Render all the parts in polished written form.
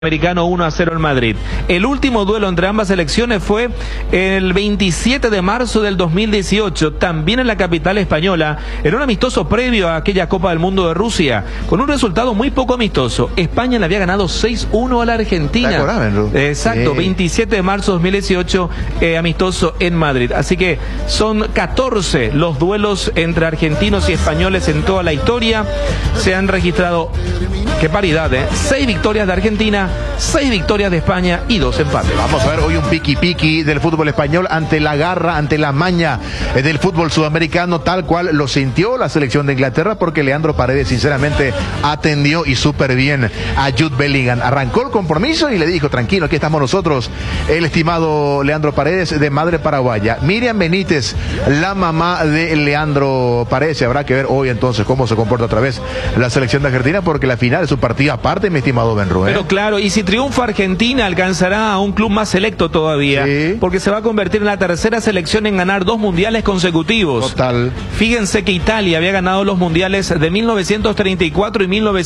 Americano 1-0 en Madrid. El último duelo entre ambas selecciones fue el 27 de marzo del 2018, también en la capital española, en un amistoso previo a aquella Copa del Mundo de Rusia, con un resultado muy poco amistoso. España le había ganado 6-1 a la Argentina. Exacto, sí. 27 de marzo de 2018, amistoso en Madrid. Así que son 14 los duelos entre argentinos y españoles en toda la historia. Se han registrado, qué paridad, 6 victorias de Argentina, 6 victorias de España y 2 empates. Vamos a ver hoy un piqui del fútbol español ante la garra, ante la maña del fútbol sudamericano, tal cual lo sintió la selección de Inglaterra, porque Leandro Paredes sinceramente atendió y súper bien a Jude Bellingham. Arrancó el compromiso y le dijo: tranquilo, aquí estamos nosotros, el estimado Leandro Paredes, de madre paraguaya. Miriam Benítez, la mamá de Leandro Paredes. Habrá que ver hoy entonces cómo se comporta otra vez la selección de Argentina, porque la final es un partido aparte, mi estimado Benru. Pero claro, y si triunfa Argentina, alcanzará a un club más selecto todavía, sí, porque se va a convertir en la tercera selección en ganar 2 mundiales consecutivos. Total. Fíjense que Italia había ganado los mundiales de 1934 y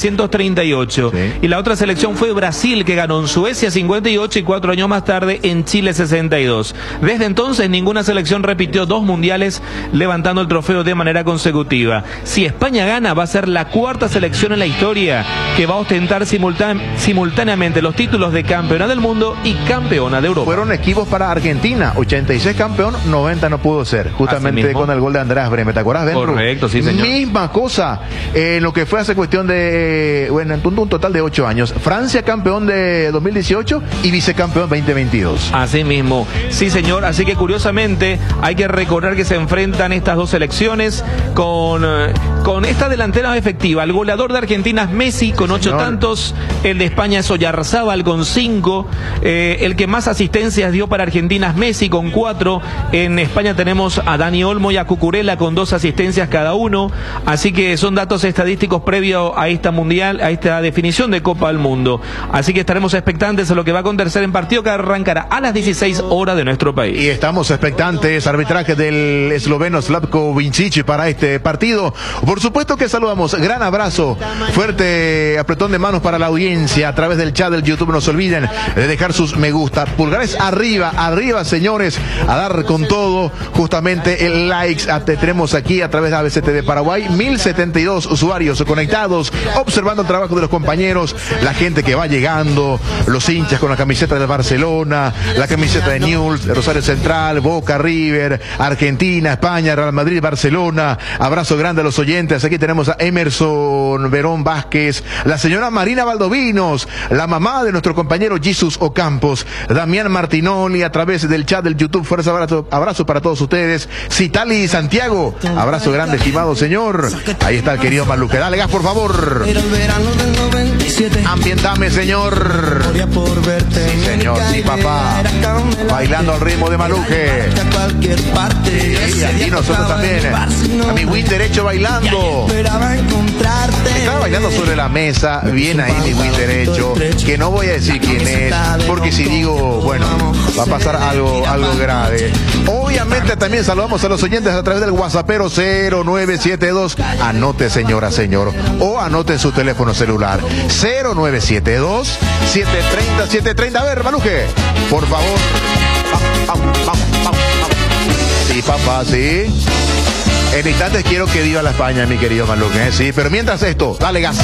1938. Sí. Y la otra selección fue Brasil, que ganó en Suecia 58 y 4 años más tarde en Chile 62. Desde entonces ninguna selección repitió 2 mundiales levantando el trofeo de manera consecutiva. Si España gana, va a ser la 4ª selección en la historia que va a ostentar simultáneamente los títulos de campeona del mundo y campeona de Europa. Fueron equipos para Argentina, 86 campeón, 90 no pudo ser, justamente con el gol de Andreas Brehme, ¿te acuerdas, Benru? Correcto, sí, señor. Misma cosa, lo que fue hace cuestión de, bueno, un total de 8 años. Francia campeón de 2018 y vicecampeón 2022. Así mismo, sí, señor. Así que curiosamente hay que recordar que se enfrentan estas dos selecciones con esta delantera efectiva. El goleador de Argentina es Messi con 8 tantos, el de España es Oyarzábal con 5, el que más asistencias dio para Argentina es Messi con 4, en España tenemos a Dani Olmo y a Cucurella con 2 asistencias cada uno, así que son datos estadísticos previos a esta mundial, a esta definición de Copa del Mundo, así que estaremos expectantes a lo que va a acontecer en partido que arrancará a las 16 horas de nuestro país. Y estamos expectantes, arbitraje del esloveno Slavko Vincic para este partido. Por supuesto que saludamos, gran abrazo, fuerte apretón de manos para la audiencia a través del chat del YouTube. No se olviden de dejar sus me gusta, pulgares arriba, señores, a dar con todo, justamente el likes. Tenemos aquí a través de ABC TV Paraguay 1072 usuarios conectados, observando el trabajo de los compañeros, la gente que va llegando, los hinchas con la camiseta de Barcelona, la camiseta de Newell's, Rosario Central, Boca, River, Argentina, España, Real Madrid, Barcelona. Abrazo grande a los oyentes. Aquí tenemos a Emerson Verón Vázquez, la señora Marina Valdovinos, la mamá de nuestro compañero Jesus Ocampos, Damián Martinoli a través del chat del YouTube. Fuerza, abrazo para todos ustedes. Citali Santiago, abrazo grande, estimado señor. Ahí está el querido Maluque. Dale gas, por favor. Ambientame, señor. Sí, señor, sí, papá. Bailando al ritmo de Maluque. Y aquí nosotros también. A mi win derecho bailando. Estaba bailando sobre la mesa. Bien ahí mi win derecho. Que no voy a decir quién es, porque si digo, bueno, va a pasar algo grave. Obviamente también saludamos a los oyentes a través del WhatsAppero 0972. Anote, señora, señor, o anote en su teléfono celular 0972 730. A ver, Maluje, por favor. Sí, papá, sí. En instantes quiero que viva la España, mi querido Maluje, sí. Pero mientras esto, dale gas.